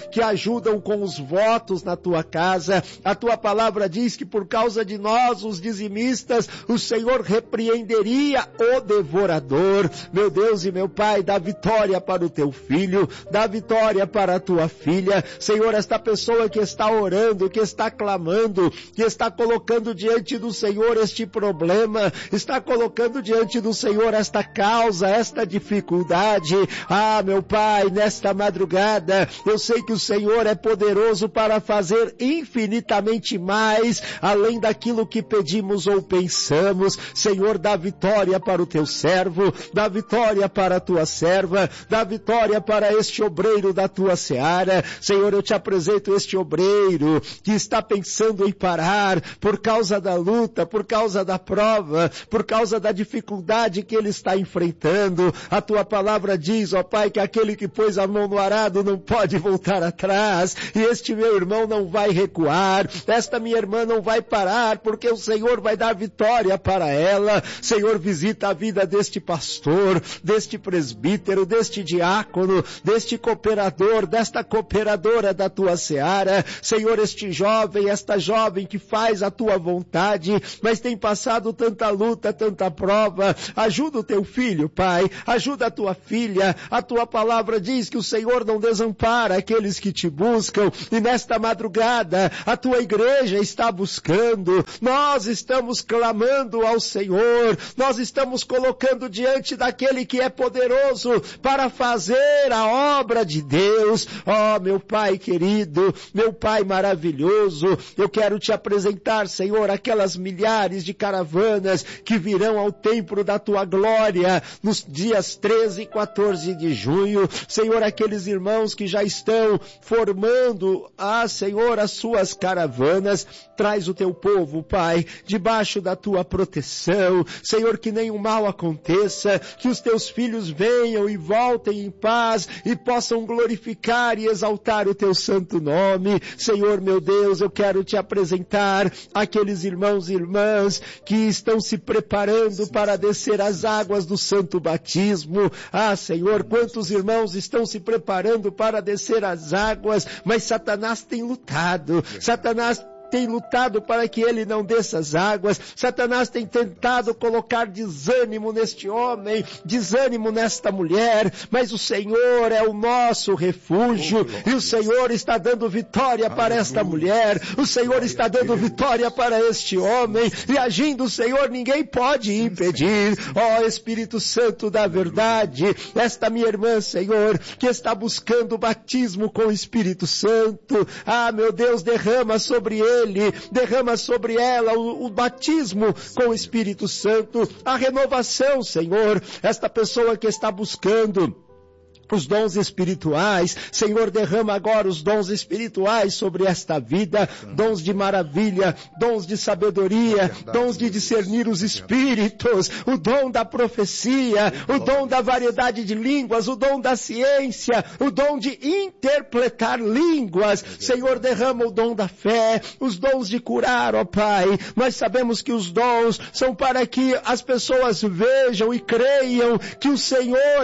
que ajudam com os votos na tua casa. A tua palavra diz que por causa de nós, os dizimistas, o Senhor repreenderia o devorador. Meu Deus e meu Pai, dá vitória para o teu filho, dá vitória para a tua filha. Senhor, esta pessoa que está orando, que está clamando, que está colocando diante do Senhor este problema, está colocando diante do Senhor esta causa, esta dificuldade. Ah, meu Pai, nesta madrugada, eu sei que o Senhor é poderoso para fazer infinitamente mais, além daquilo que pedimos ou pensamos. Senhor, dá vitória para o teu servo, dá vitória para a tua serva, dá vitória para este obreiro da tua seara. Senhor, eu te apresento este obreiro que está pensando em parar por causa da luta, por causa da prova, por causa da dificuldade que ele está enfrentando. A tua palavra diz, ó Pai, que aquele que pôs a mão no arado não pode voltar atrás, e este meu irmão não vai recuar, esta minha irmã não vai parar, porque o Senhor vai dar vitória para ela. Senhor, visita a vida deste pastor, deste presbítero, deste diácono, deste cooperador, desta cooperadora da tua seara. Senhor, este jovem, esta jovem que faz a tua vontade, mas tem passado tanta luta, tanta prova. Ajuda o teu filho, Pai, ajuda a tua filha. A tua palavra diz que o Senhor não desampara aqueles que te buscam, e nesta madrugada a tua igreja está buscando. Nós estamos clamando ao Senhor, nós estamos colocando diante daquele que é poderoso para fazer a obra de Deus. Ó, meu Pai querido, meu Pai maravilhoso, eu quero te apresentar, Senhor, aquelas milhares de caravanas que virão ao templo da tua glória nos dias 13 e 14 de junho. Senhor, aqueles irmãos que já estão formando, Senhor, as suas caravanas, traz o teu povo, Pai, debaixo da tua proteção. Senhor, que nenhum mal aconteça, que os teus filhos venham e voltem em paz e possam glorificar e exaltar o teu santo nome. Senhor, meu Deus, eu quero te apresentar aqueles irmãos e irmãs que estão se preparando para descer as águas do santo batismo. Senhor, quantos irmãos estão se preparando para descer as águas, mas Satanás tem lutado, Satanás tem lutado para que ele não desça as águas. Satanás tem tentado colocar desânimo neste homem, desânimo nesta mulher, mas o Senhor é o nosso refúgio, e o Senhor está dando vitória para esta mulher, o Senhor está dando vitória para este homem, e agindo o Senhor, ninguém pode impedir. Ó Espírito Santo da verdade, esta minha irmã, Senhor, que está buscando o batismo com o Espírito Santo, meu Deus, derrama sobre ele, derrama sobre ela o batismo com o Espírito Santo, a renovação, Senhor. Esta pessoa que está buscando os dons espirituais, Senhor, derrama agora os dons espirituais sobre esta vida, dons de maravilha, dons de sabedoria, dons de discernir os espíritos, o dom da profecia, o dom da variedade de línguas, o dom da ciência, o dom de interpretar línguas. Senhor, derrama o dom da fé, os dons de curar, ó Pai. Nós sabemos que os dons são para que as pessoas vejam e creiam que o Senhor